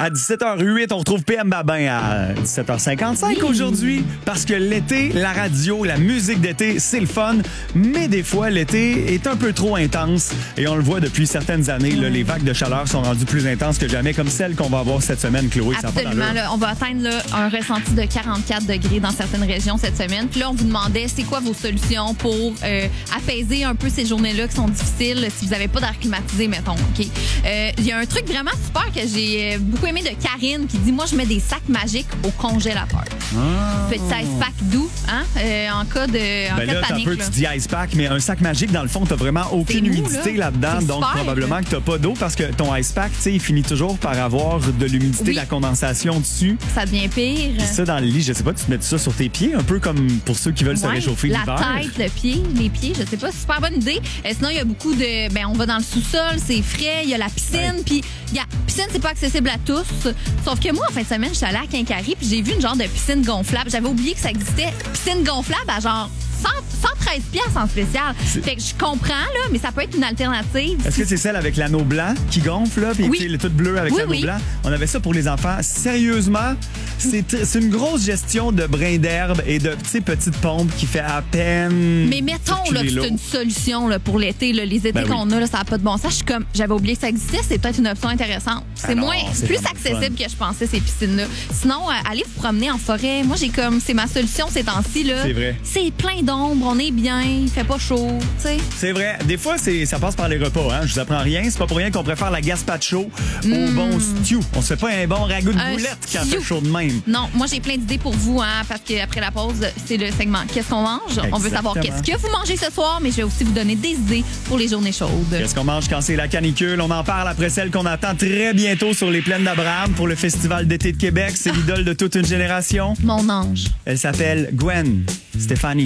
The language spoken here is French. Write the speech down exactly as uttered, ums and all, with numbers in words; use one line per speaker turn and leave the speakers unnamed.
À dix-sept heures huit, on retrouve P M Babin à dix-sept heures cinquante-cinq oui. aujourd'hui. Parce que l'été, la radio, la musique d'été, c'est le fun. Mais des fois, l'été est un peu trop intense. Et on le voit depuis certaines années, là, les vagues de chaleur sont rendues plus intenses que jamais, comme celle qu'on va avoir cette semaine, Chloé.
Absolument. Là, on va atteindre là, un ressenti de quarante-quatre degrés dans certaines régions cette semaine. Puis là, on vous demandait, c'est quoi vos solutions pour euh, apaiser un peu ces journées-là qui sont difficiles si vous n'avez pas d'air climatisé, mettons. Il euh, y a un truc vraiment super que j'ai beaucoup aimé de Karine qui dit, moi, je mets des sacs magiques au congélateur. Ah. Petit ice pack doux, hein, euh, en cas de, en
ben
cas
là,
de panique.
Un peu,
là.
Tu dis ice pack, mais un sac magique, dans le fond, t'as vraiment aucune mou, humidité là. là-dedans. C'est donc, super, probablement là. que t'as pas d'eau parce que ton ice pack, tu sais, il finit toujours par avoir de l'humidité, oui. de la condensation dessus.
Ça devient pire.
Puis ça, dans le lit, je sais pas, tu te mets ça sur tes pieds, un peu comme pour ceux qui veulent ouais, se réchauffer
la
l'hiver.
La tête, le pied, les pieds, je sais pas, super bonne idée. Euh, sinon, il y a beaucoup de... Ben, on va dans le sous-sol, c'est frais, il y a la piscine, puis ouais. la piscine, c'est pas accessible à tous. Sauf que moi, en fin de semaine, j'étais allée à Quincarie, puis j'ai vu une genre de piscine gonflable. J'avais oublié que ça existait. Piscine gonflable à genre cent treize piastres en spécial. C'est... Fait que je comprends, là, mais ça peut être une alternative.
Est-ce que c'est celle avec l'anneau blanc qui gonfle, là, puis oui. le tout bleu avec oui, l'anneau oui. blanc? On avait ça pour les enfants. Sérieusement, c'est, t- c'est une grosse gestion de brins d'herbe et de petites pompes qui fait à peine.
Mais mettons là, que c'est une solution là, pour l'été. Là, les étés ben qu'on oui. a, là, ça n'a pas de bon sens. Je suis comme, j'avais oublié que ça existait. C'est peut-être une option intéressante. C'est ah non, moins, c'est plus accessible fun. que je pensais, ces piscines-là. Sinon, euh, allez vous promener en forêt. Moi, j'ai comme, c'est ma solution ces temps-ci. Là.
C'est vrai.
C'est plein d'ombre, on est bien. Il fait pas chaud, tu sais.
C'est vrai. Des fois, c'est, ça passe par les repas. Hein? Je vous apprends rien. C'est pas pour rien qu'on préfère la gazpacho mm. au bon stew. On se fait pas un bon ragoût de boulette quand il fait chaud de même.
Non, moi, j'ai plein d'idées pour vous, hein, parce qu'après la pause, c'est le segment Qu'est-ce qu'on mange? Exactement. On veut savoir qu'est-ce que vous mangez ce soir, mais je vais aussi vous donner des idées pour les journées chaudes.
Qu'est-ce qu'on mange quand c'est la canicule? On en parle après celle qu'on attend très bientôt sur les plaines d'Abraham pour le Festival d'été de Québec. C'est l'idole de toute une génération.
Mon ange.
Elle s'appelle Gwen Stefani.